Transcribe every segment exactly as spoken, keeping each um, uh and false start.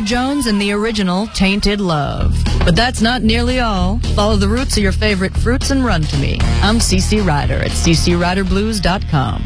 Jones and the original Tainted Love. But that's not nearly all. Follow the roots of your favorite fruits and run to me. I'm CeCe Ryder at c c ryder blues dot com.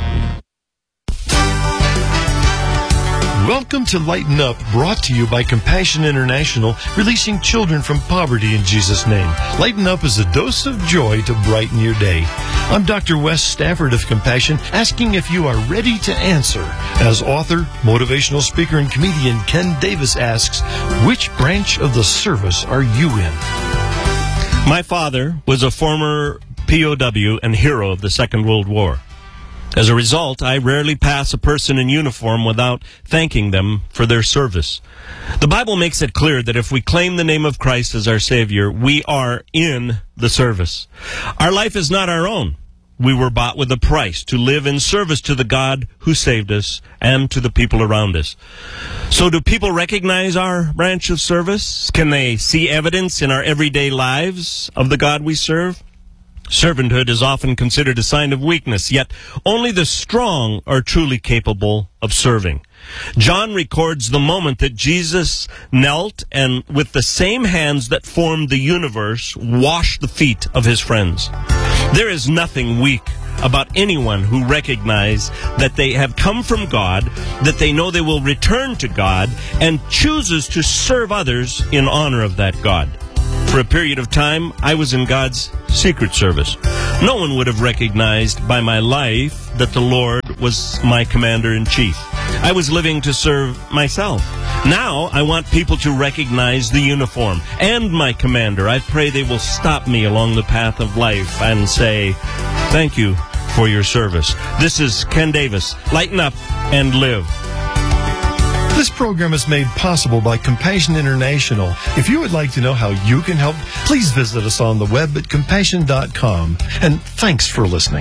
Welcome to Lighten Up, brought to you by Compassion International, releasing children from poverty in Jesus' name. Lighten Up is a dose of joy to brighten your day. I'm Doctor Wes Stafford of Compassion, asking if you are ready to answer. As author, motivational speaker, and comedian Ken Davis asks, which branch of the service are you in? My father was a former P O W and hero of the Second World War. As a result, I rarely pass a person in uniform without thanking them for their service. The Bible makes it clear that if we claim the name of Christ as our Savior, we are in the service. Our life is not our own. We were bought with a price to live in service to the God who saved us and to the people around us. So do people recognize our branch of service? Can they see evidence in our everyday lives of the God we serve? Servanthood is often considered a sign of weakness, yet only the strong are truly capable of serving. John records the moment that Jesus knelt and with the same hands that formed the universe washed the feet of his friends. There is nothing weak about anyone who recognize that they have come from God, that they know they will return to God, and chooses to serve others in honor of that God. For a period of time, I was in God's secret service. No one would have recognized by my life that the Lord was my commander-in-chief. I was living to serve myself. Now, I want people to recognize the uniform and my commander. I pray they will stop me along the path of life and say, thank you for your service. This is Ken Davis. Lighten up and live. This program is made possible by Compassion International. If you would like to know how you can help, please visit us on the web at compassion dot com. And thanks for listening.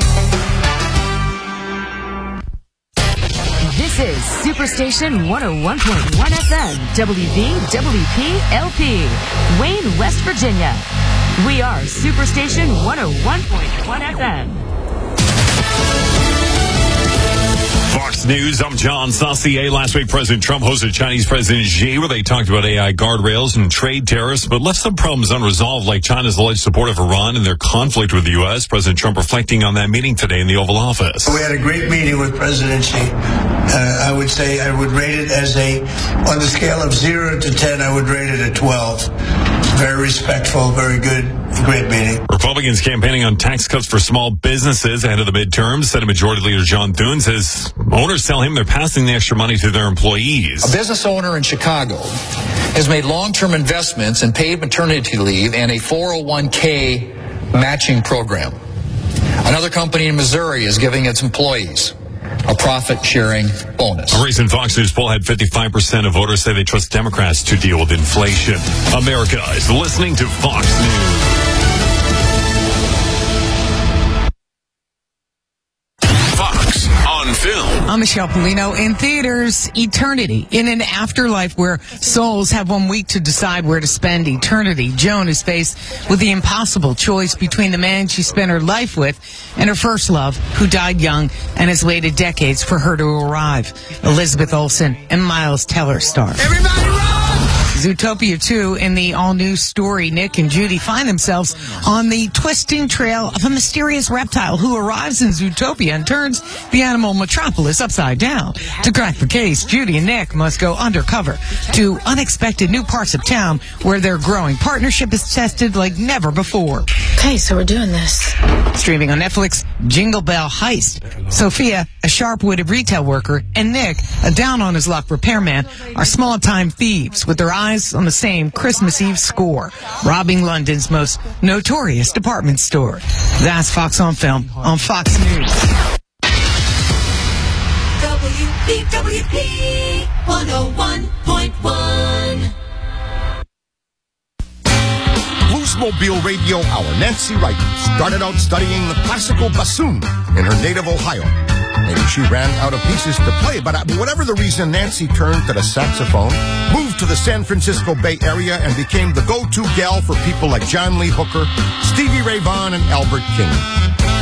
This is Superstation one oh one point one F M, W V W P L P, Wayne, West Virginia. We are Superstation one oh one point one F M. Fox News, I'm John Saucier. Last week, President Trump hosted Chinese President Xi, where they talked about A I guardrails and trade tariffs, but left some problems unresolved, like China's alleged support of Iran and their conflict with the U S. President Trump reflecting on that meeting today in the Oval Office. We had a great meeting with President Xi. Uh, I would say I would rate it as a, on the scale of zero to ten, I would rate it a twelve. Very respectful, very good, great meeting. Republicans campaigning on tax cuts for small businesses ahead of the midterms. Senate Majority Leader John Thune says owners tell him they're passing the extra money to their employees. A business owner in Chicago has made long-term investments in paid maternity leave and a four oh one k matching program. Another company in Missouri is giving its employees a profit-sharing bonus. A recent Fox News poll had fifty-five percent of voters say they trust Democrats to deal with inflation. America is listening to Fox News. Fox on film. I'm Michelle Polino. In theaters, Eternity. In an afterlife where souls have one week to decide where to spend eternity, Joan is faced with the impossible choice between the man she spent her life with and her first love, who died young and has waited decades for her to arrive. Elizabeth Olsen and Miles Teller star. Everybody run! Zootopia two, in the all-new story, Nick and Judy find themselves on the twisting trail of a mysterious reptile who arrives in Zootopia and turns the animal metropolis upside down. To crack the case, Judy and Nick must go undercover to unexpected new parts of town where their growing partnership is tested like never before. Okay, so we're doing this. Streaming on Netflix, Jingle Bell Heist. Sophia, a sharp-witted retail worker, and Nick, a down-on-his-luck repairman, are small-time thieves with their eyes on the same Christmas Eve score, robbing London's most notorious department store. That's Fox on Film on Fox News. W V W P one oh one point one. Bluesmobile Radio Hour. Nancy Wright started out studying the classical bassoon in her native Ohio. Maybe she ran out of pieces to play, but whatever the reason, Nancy turned to the saxophone, moved to the San Francisco Bay Area, and became the go-to gal for people like John Lee Hooker, Stevie Ray Vaughan, and Albert King.